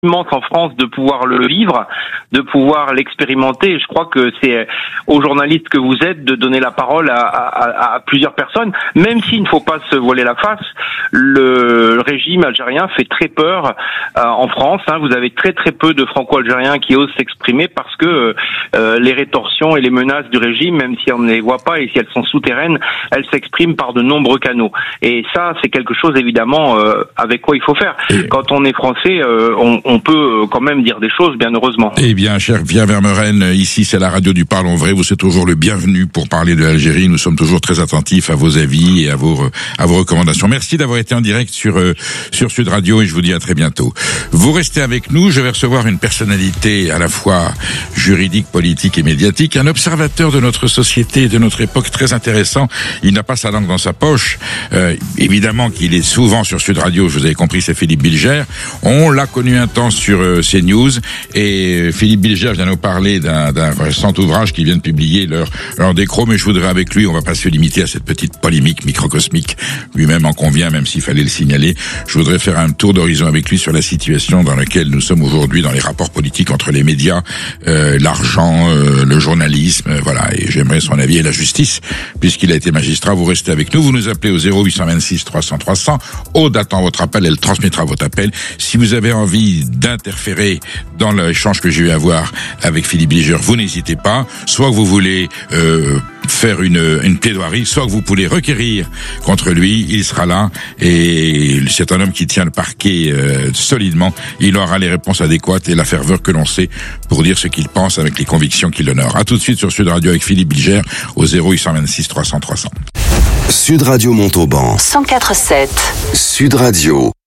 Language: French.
immense en France de pouvoir le vivre, de pouvoir l'expérimenter. Je crois que c'est aux journalistes que vous êtes de donner la parole à plusieurs personnes, même s'il ne faut pas se voiler la face. Le régime algérien fait très peur en France. Vous avez très peu de franco-algériens qui osent s'exprimer parce que les rétorsions et les menaces du régime, même si on ne les voit pas et si elles sont souterraines, elles s'expriment par de nombreux canaux. Et ça, c'est quelque chose évidemment avec quoi il faut faire. Quand on est français, on peut quand même dire des choses, bien heureusement. Eh bien, cher Pierre Vermeuren, ici c'est la radio du Parlons Vrai. Vous êtes toujours le bienvenu pour parler de l'Algérie. Nous sommes toujours très attentifs à vos avis et à vos recommandations. Merci d'avoir été en direct sur Sud Radio et je vous dis à très bientôt. Vous restez avec nous. Je vais recevoir une personnalité à la fois juridique, politique et médiatique, un observateur de notre société, de notre époque très intéressant. Il n'a pas sa langue dans sa poche. Évidemment qu'il est souvent sur Sud Radio. Je vous avais compris, c'est Philippe Bilger. On l'a connu un temps sur CNews et Philippe Bilger vient nous parler d'un récent ouvrage qu'ils viennent publier, leur décro, mais je voudrais avec lui, on va pas se limiter à cette petite polémique microcosmique, lui-même en convient, même s'il fallait le signaler. Je voudrais faire un tour d'horizon avec lui sur la situation dans laquelle nous sommes aujourd'hui dans les rapports politiques entre les médias, l'argent, le journalisme, voilà, et j'aimerais son avis et la justice, puisqu'il a été magistrat. Vous restez avec nous, vous nous appelez au 0826 300 300, Aude attend votre appel, elle transmettra votre appel. Si vous avez envie d'interférer dans l'échange que j'ai eu à avoir avec Philippe Bilger, vous n'hésitez pas, soit que vous voulez faire une plaidoirie, soit que vous pouvez requérir contre lui, il sera là et c'est un homme qui tient le parquet solidement, il aura les réponses adéquates et la ferveur que l'on sait pour dire ce qu'il pense avec les convictions qui l'honorent. À tout de suite sur Sud Radio avec Philippe Bilger au 0826 300 300. Sud Radio Montauban 104.7. Sud Radio.